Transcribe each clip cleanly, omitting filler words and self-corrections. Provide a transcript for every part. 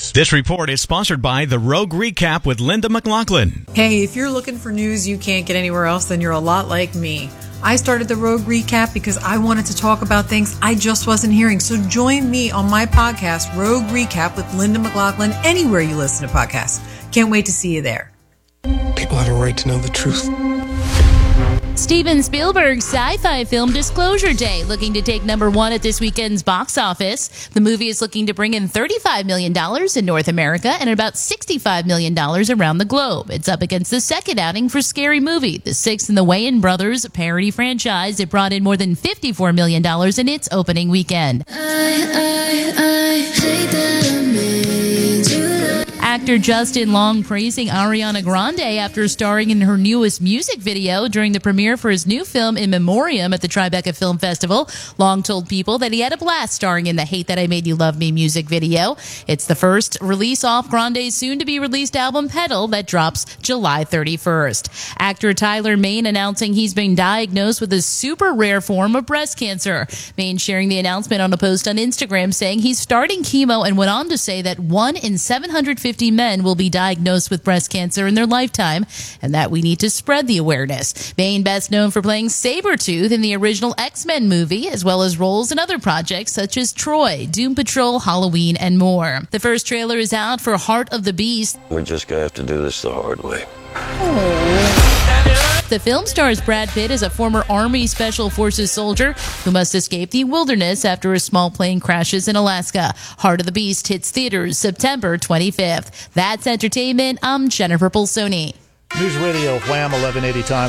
News. This report is sponsored by the Rogue Recap with Linda McLaughlin. Hey, if you're looking for news you can't get anywhere else, then you're a lot like me. I started the Rogue Recap because I wanted to talk about things I just wasn't hearing. So join me on my podcast, Rogue Recap with Linda McLaughlin, anywhere you listen to podcasts. Can't wait to see you there. People have a right to know the truth. Steven Spielberg's sci-fi film Disclosure Day looking to take number one at this weekend's box office. The movie is looking to bring in $35 million in North America and about $65 million around the globe. It's up against the second outing for Scary Movie, the sixth in the Wayans Brothers parody franchise. It brought in more than $54 million in its opening weekend. I hate that I made you love. Actor Justin Long praising Ariana Grande after starring in her newest music video during the premiere for his new film In Memoriam at the Tribeca Film Festival. Long told People that he had a blast starring in the Hate That I Made You Love Me music video. It's the first release off Grande's soon-to-be-released album Pedal that drops July 31st. Actor Tyler Mane announcing he's been diagnosed with a super rare form of breast cancer. Mane sharing the announcement on a post on Instagram saying he's starting chemo and went on to say that 1 in 750 men will be diagnosed with breast cancer in their lifetime and that we need to spread the awareness. Mane, best known for playing Sabretooth in the original X-Men movie, as well as roles in other projects such as Troy, Doom Patrol, Halloween, and more. The first trailer is out for Heart of the Beast. We're just gonna have to do this the hard way. The film stars Brad Pitt as a former Army Special Forces soldier who must escape the wilderness after a small plane crashes in Alaska. Heart of the Beast hits theaters September 25th. That's entertainment. I'm Jennifer Pulsoni. News Radio Wham, 1180 time,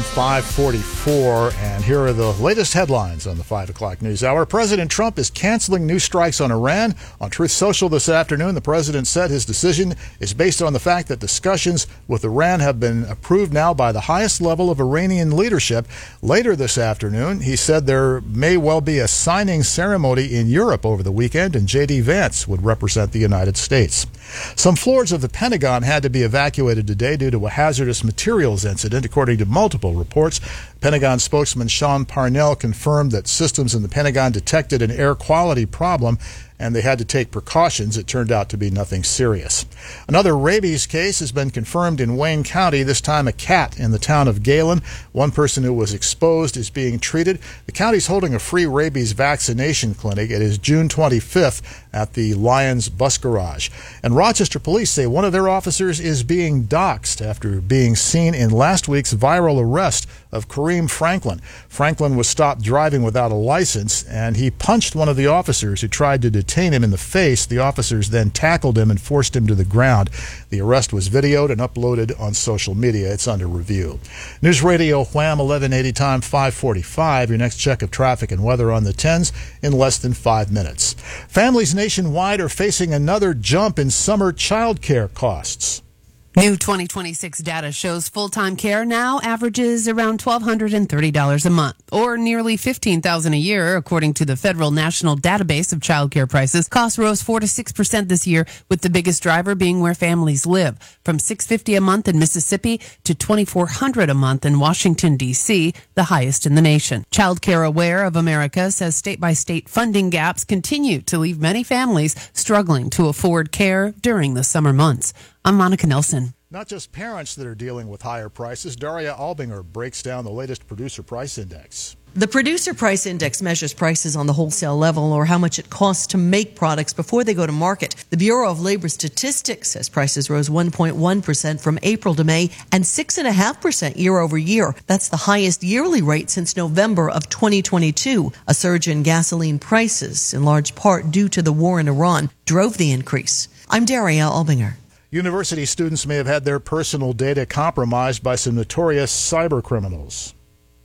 544. And here are the latest headlines on the 5 o'clock news hour. President Trump is canceling new strikes on Iran. On Truth Social this afternoon, the president said his decision is based on the fact that discussions with Iran have been approved now by the highest level of Iranian leadership. Later this afternoon, he said there may well be a signing ceremony in Europe over the weekend, and J.D. Vance would represent the United States. Some floors of the Pentagon had to be evacuated today due to a hazardous materials incident, according to multiple reports. Pentagon spokesman Sean Parnell confirmed that systems in the Pentagon detected an air quality problem and they had to take precautions. It turned out to be nothing serious. Another rabies case has been confirmed in Wayne County, this time a cat in the town of Galen. One person who was exposed is being treated. The county's holding a free rabies vaccination clinic. It is June 25th at the Lions Bus Garage. And Rochester police say one of their officers is being doxxed after being seen in last week's viral arrest of Kareem Franklin. Franklin was stopped driving without a license, and he punched one of the officers who tried to detain him in the face. The officers then tackled him and forced him to the ground. The arrest was videoed and uploaded on social media. It's under review. News Radio Wham, 1180 time, 545. Your next check of traffic and weather on the 10s in less than 5 minutes. Families nationwide are facing another jump in summer child care costs. New 2026 data shows full-time care now averages around $1,230 a month, or nearly $15,000 a year, according to the Federal National Database of Child Care Prices. Costs rose 4 to 6% this year, with the biggest driver being where families live, from $650 a month in Mississippi to $2,400 a month in Washington, D.C., the highest in the nation. Child Care Aware of America says state-by-state funding gaps continue to leave many families struggling to afford care during the summer months. I'm Monica Nelson. Not just parents that are dealing with higher prices. Daria Albinger breaks down the latest Producer Price Index. The Producer Price Index measures prices on the wholesale level, or how much it costs to make products before they go to market. The Bureau of Labor Statistics says prices rose 1.1% from April to May and 6.5% year over year. That's the highest yearly rate since November of 2022. A surge in gasoline prices, in large part due to the war in Iran, drove the increase. I'm Daria Albinger. University students may have had their personal data compromised by some notorious cyber criminals.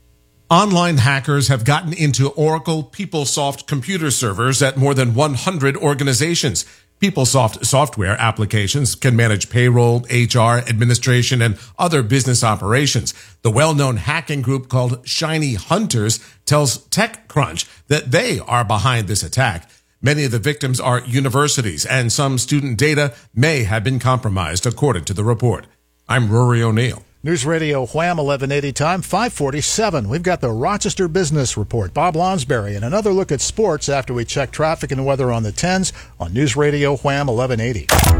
Online hackers have gotten into Oracle PeopleSoft computer servers at more than 100 organizations. PeopleSoft software applications can manage payroll, HR, administration, and other business operations. The well-known hacking group called Shiny Hunters tells TechCrunch that they are behind this attack. Many of the victims are universities, and some student data may have been compromised, according to the report. I'm Rory O'Neill. News Radio Wham, 1180 time, 547. We've got the Rochester Business Report, Bob Lonsberry, and another look at sports after we check traffic and weather on the 10s on News Radio Wham, 1180.